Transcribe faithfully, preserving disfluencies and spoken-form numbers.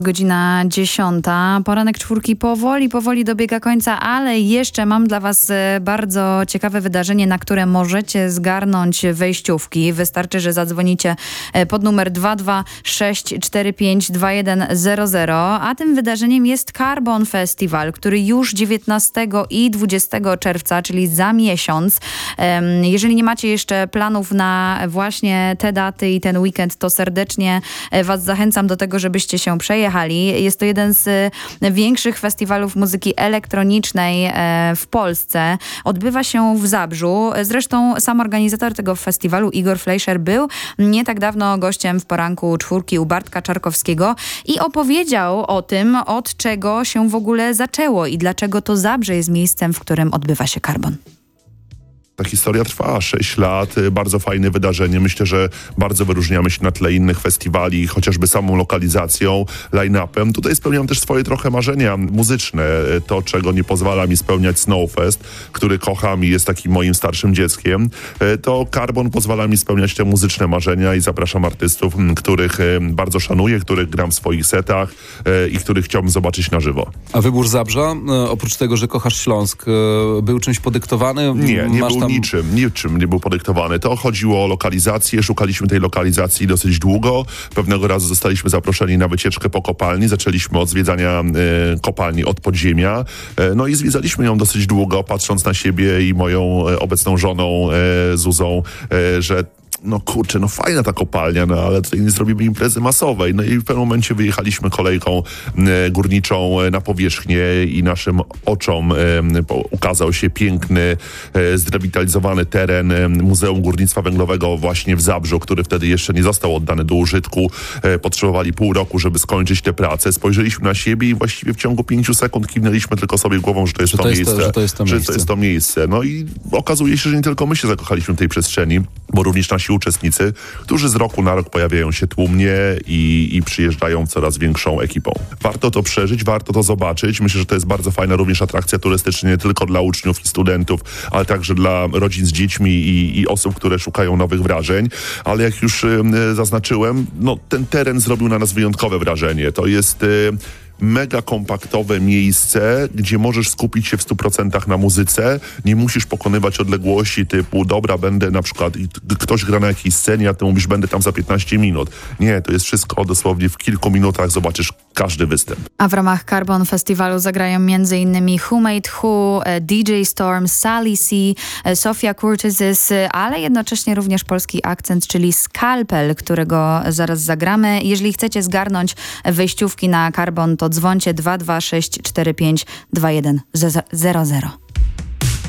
Godzina dziesiąta. Poranek czwórki powoli, powoli dobiega końca, ale jeszcze mam dla was e, bardzo ciekawe wydarzenie, na które możecie zgarnąć wejściówki. Wystarczy, że zadzwonicie e, pod numer dwa dwa sześć cztery pięć dwa jeden zero zero, a tym wydarzeniem jest Carbon Festival, który już dziewiętnastego i dwudziestego czerwca, czyli za miesiąc. E, jeżeli nie macie jeszcze planów na właśnie te daty i ten weekend, to serdecznie e, was zachęcam do tego, żebyście się przejechali. Jest to jeden z większych festiwalów muzyki elektronicznej w Polsce. Odbywa się w Zabrzu. Zresztą sam organizator tego festiwalu, Igor Fleischer, był nie tak dawno gościem w poranku czwórki u Bartka Czarkowskiego i opowiedział o tym, od czego się w ogóle zaczęło i dlaczego to Zabrze jest miejscem, w którym odbywa się Carbon. Ta historia trwa sześć lat, bardzo fajne wydarzenie. Myślę, że bardzo wyróżniamy się na tle innych festiwali, chociażby samą lokalizacją, line-upem. Tutaj spełniam też swoje trochę marzenia muzyczne. To, czego nie pozwala mi spełniać Snowfest, który kocham i jest takim moim starszym dzieckiem. To Carbon pozwala mi spełniać te muzyczne marzenia i zapraszam artystów, których bardzo szanuję, których gram w swoich setach i których chciałbym zobaczyć na żywo. A wybór Zabrza, oprócz tego, że kochasz Śląsk, był czymś podyktowany? Nie, nie Masz był tam... niczym, niczym nie był podyktowany. To chodziło o lokalizację, szukaliśmy tej lokalizacji dosyć długo. Pewnego razu zostaliśmy zaproszeni na wycieczkę po kopalni. Zaczęliśmy od zwiedzania e, kopalni od podziemia. E, no i zwiedzaliśmy ją dosyć długo, patrząc na siebie i moją e, obecną żoną e, Zuzą, e, że no kurczę, no fajna ta kopalnia, no ale tutaj nie zrobimy imprezy masowej. No i w pewnym momencie wyjechaliśmy kolejką e, górniczą na powierzchnię i naszym oczom e, po, ukazał się piękny, e, zrewitalizowany teren e, Muzeum Górnictwa Węglowego właśnie w Zabrzu, który wtedy jeszcze nie został oddany do użytku. E, potrzebowali pół roku, żeby skończyć te prace. Spojrzeliśmy na siebie i właściwie w ciągu pięciu sekund kiwnęliśmy tylko sobie głową, że to jest, że to, to, jest miejsce, to, że to jest to że miejsce. to jest to miejsce. No i okazuje się, że nie tylko my się zakochaliśmy w tej przestrzeni, bo również nasi uczestnicy, którzy z roku na rok pojawiają się tłumnie i, i przyjeżdżają coraz większą ekipą. Warto to przeżyć, warto to zobaczyć. Myślę, że to jest bardzo fajna również atrakcja turystyczna nie tylko dla uczniów i studentów, ale także dla rodzin z dziećmi i, i osób, które szukają nowych wrażeń. Ale jak już y, zaznaczyłem, no ten teren zrobił na nas wyjątkowe wrażenie. To jest... Y, mega kompaktowe miejsce, gdzie możesz skupić się w stu procentach na muzyce. Nie musisz pokonywać odległości typu, dobra, będę na przykład, ktoś gra na jakiejś scenie, a ty mówisz, będę tam za piętnaście minut. Nie, to jest wszystko dosłownie w kilku minutach zobaczysz każdy występ. A w ramach Carbon Festiwalu zagrają m.in. Who Made Who, D J Storm, Sally C, Sofia Curtis, ale jednocześnie również polski akcent, czyli Skalpel, którego zaraz zagramy. Jeżeli chcecie zgarnąć wejściówki na Carbon, to dzwońcie dwa dwa sześć cztery pięć dwa jeden zero zero.